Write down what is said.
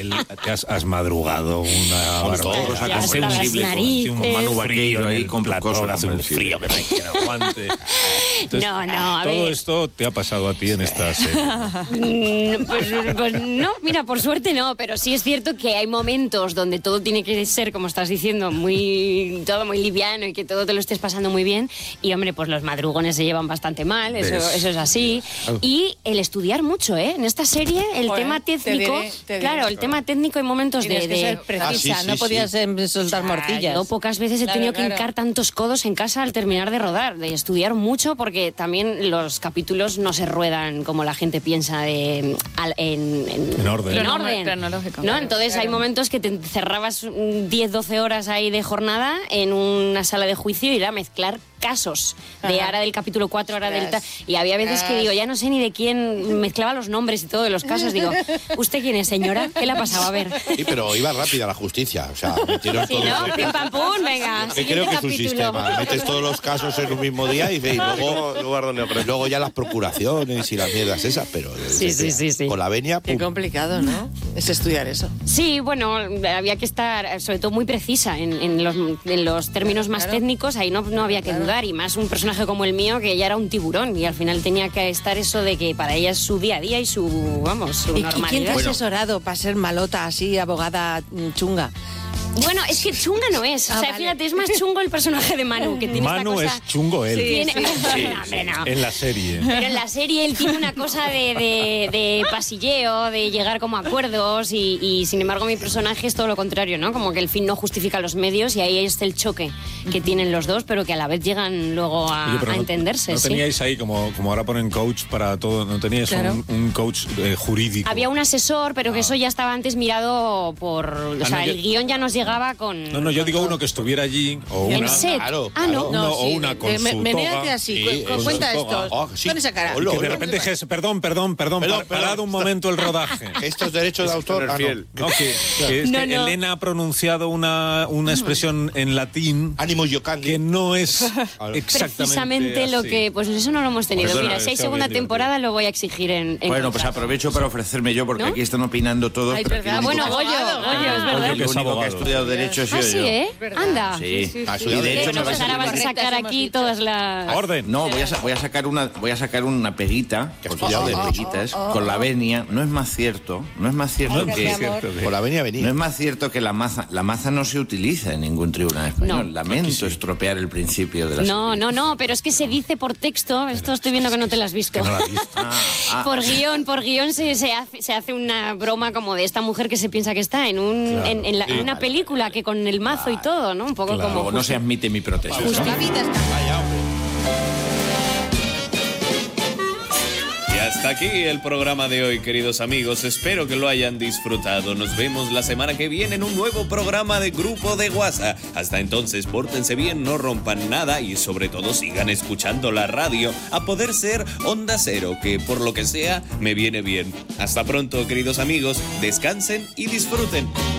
te has madrugado una barbaridad. Sensible, un Manu Varillo ahí con platón, hace un frío que no aguante. Entonces, todo esto te ha pasado a ti en esta serie. Pues no, mira, por suerte no, pero sí es cierto que hay momentos donde todo tiene que ser, como estás diciendo, todo muy liviano y que todo te lo estés pasando muy bien. Y hombre, pues los madrugones se llevan bastante mal, eso es así. Y el estudiar mucho, en esta serie el tema técnico, el tema técnico hay momentos Tienes que ser precisa, no podías soltar morcillas. Yo pocas veces he tenido que hincar tantos codos en casa al terminar de rodar, de estudiar mucho, porque también los capítulos no se ruedan como la gente piensa en orden. Cronológico. ¿No? Entonces hay momentos que te encerrabas 10-12 horas ahí de jornada en una sala de juicio y era mezclar casos de ahora del capítulo 4, ahora del y había veces que digo, ya no sé ni de quién, mezclaba los nombres y todo de los casos, digo, ¿usted quién es, señora? ¿Qué le ha pasado? A ver. Sí, pero iba rápida la justicia, o sea, metieron sí, ¿no? Pim pam pum, venga. Que creo que es un sistema, metes todos los casos en un mismo día y luego ya las procuraciones y las mierdas esas, pero sí. con la venia, pum. Qué complicado, ¿no? Es estudiar eso. Sí, bueno, había que estar sobre todo muy precisa en los términos más técnicos, ahí no había que dudar. Y más un personaje como el mío, que ya era un tiburón, y al final tenía que estar eso de que para ella es su día a día y su normalidad. ¿Y quién te ha asesorado para ser malota así, abogada chunga? Bueno, es que chunga no es. O sea, fíjate, es más chungo el personaje de Manu, que tiene Manu esta cosa... es chungo él. Sí. Hombre, no. En la serie. Pero en la serie él tiene una cosa de pasilleo, de llegar como a acuerdos y sin embargo mi personaje es todo lo contrario, ¿no? Como que el fin no justifica los medios y ahí es el choque que tienen los dos, pero que a la vez llegan luego a entenderse. ¿No teníais ahí, como ahora ponen coach para todo, no teníais un coach jurídico? Había un asesor, pero que eso ya estaba antes mirado por... O sea, el guión ya nos llegaba con... No, yo digo uno que estuviera allí, o una... ¿En set? Claro. O una con su Menéate así, cuenta esto. Con esa cara. Que de repente dijese, perdón, parado un momento el rodaje. Estos derechos de autor... No, que Elena ha pronunciado una expresión en latín... Ánimo yocandi. Que no es exactamente precisamente lo que... Pues eso no lo hemos tenido. Perdona, mira, si hay segunda temporada lo voy a exigir en bueno, pues aprovecho para ofrecerme yo, porque aquí están opinando todos. Ay, pero bueno, Goyo, es verdad. El único que ha estudiado Derecho he sido yo. Sí, ¿eh? Anda. Sí. Y de hecho, bueno, pues ahora vas a sacar aquí todas las... Orden. No, voy a sacar una peguita, de peguitas, con la venia. No es más cierto que... Con la venia venir. No es más cierto que la maza no se utiliza en ningún tribunal español. Lamento estropear el principio de la serie. No, pero es que se dice por texto, esto estoy viendo que no te lo has visto. No la has visto. Por guión se hace una broma como de esta mujer que se piensa que está en una película que con el mazo y todo, ¿no? Un poco como... No se admite mi protesta. La vida está... Y hasta aquí el programa de hoy, queridos amigos. Espero que lo hayan disfrutado. Nos vemos la semana que viene en un nuevo programa de Grupo de WhatsApp. Hasta entonces, pórtense bien, no rompan nada y sobre todo sigan escuchando la radio, a poder ser Onda Cero, que por lo que sea me viene bien. Hasta pronto, queridos amigos. Descansen y disfruten.